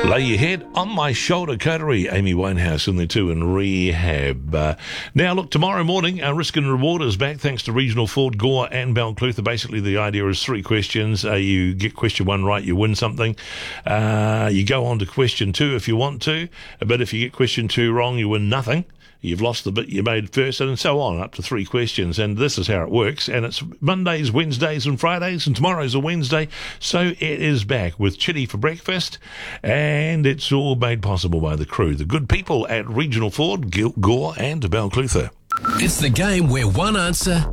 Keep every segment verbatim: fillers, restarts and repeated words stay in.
Lay your head on my shoulder, coterie. Amy Winehouse in there too, in Rehab. Uh, now, look, tomorrow morning, our Risk and Reward is back thanks to Regional Ford, Gore and Balclutha. Basically, the idea is three questions. Uh, you get question one right, you win something. Uh, you go on to question two if you want to, but if you get question two wrong, you win nothing. You've lost the bit you made first, and so on, up to three questions. And this is how it works. And it's Mondays, Wednesdays, and Fridays, and tomorrow's a Wednesday. So it is back with chitty for breakfast. And it's all made possible by the crew, the good people at Regional Ford, Gore, and Balclutha. It's the game where one answer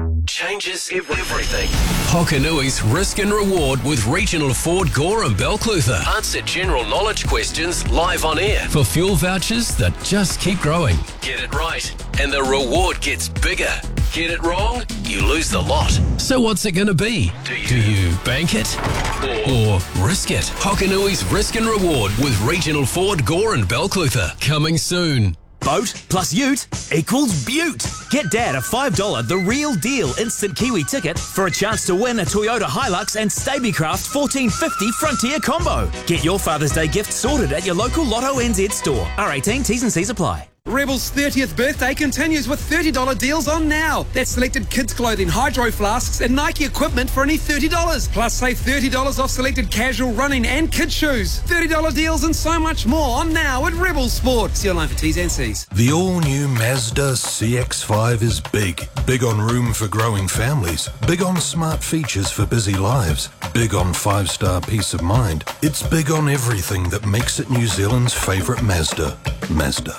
changes everything. Hokanui's Risk and Reward with Regional Ford, Gore and Balclutha. Answer general knowledge questions live on air for fuel vouchers that just keep growing. Get it right and the reward gets bigger. Get it wrong, you lose the lot. So what's it going to be? Do you, Do you bank it or, or risk it? Hokanui's Risk and Reward with Regional Ford, Gore and Balclutha. Coming soon. Boat plus ute equals beaut. Get Dad a five dollars The Real Deal instant Kiwi ticket for a chance to win a Toyota Hilux and Stabicraft fourteen fifty Frontier combo. Get your Father's Day gift sorted at your local Lotto N Z store. R eighteen, T's and C's apply. Rebel's thirtieth birthday continues with thirty dollars deals on now. That's selected kids' clothing, hydro flasks and Nike equipment for only thirty dollars. Plus save thirty dollars off selected casual running and kids' shoes. thirty dollars deals and so much more on now at Rebel Sport. See online for T's and C's. The all-new Mazda C X five is big. Big on room for growing families. Big on smart features for busy lives. Big on five-star peace of mind. It's big on everything that makes it New Zealand's favourite Mazda. Mazda.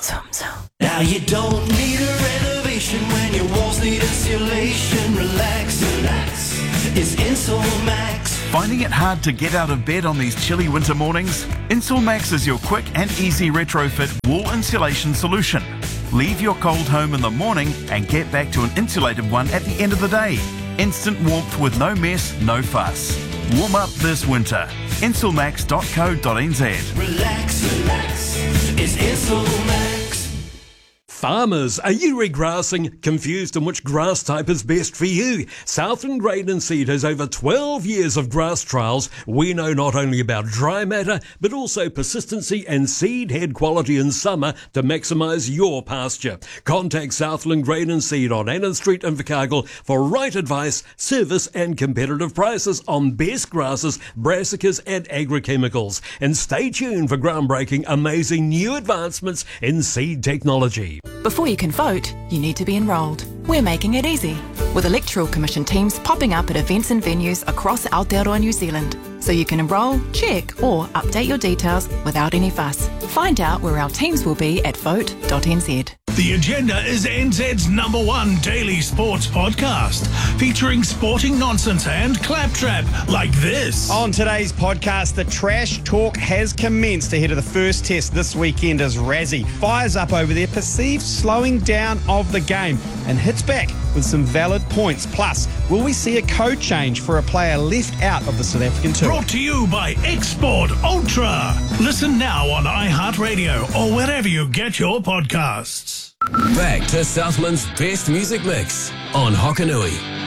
Now you don't need a renovation when your walls need insulation. Relax, relax. It's Insulmax. Finding it hard to get out of bed on these chilly winter mornings? Insulmax is your quick and easy retrofit wall insulation solution. Leave your cold home in the morning and get back to an insulated one at the end of the day. Instant warmth with no mess, no fuss. Warm up this winter. Insulmax dot co dot n z. Relax, relax. It's Insulmax. Farmers, are you regrassing? Confused on which grass type is best for you? Southland Grain and Seed has over twelve years of grass trials. We know not only about dry matter, but also persistency and seed head quality in summer to maximise your pasture. Contact Southland Grain and Seed on Annan Street in Invercargill for right advice, service and competitive prices on best grasses, brassicas and agrochemicals. And stay tuned for groundbreaking, amazing new advancements in seed technology. Before you can vote, you need to be enrolled. We're making it easy, with Electoral Commission teams popping up at events and venues across Aotearoa New Zealand, so you can enrol, check or update your details without any fuss. Find out where our teams will be at vote dot n z. The Agenda is N Z's number one daily sports podcast, featuring sporting nonsense and claptrap like this. On today's podcast, the trash talk has commenced ahead of the first test this weekend as Razzie fires up over their perceived slowing down of the game and hits back with some valid points. Plus, will we see a code change for a player left out of the South African tour? Brought to you by Export Ultra. Listen now on iHeartRadio or wherever you get your podcasts. Back to Southland's best music mix on Hokanui.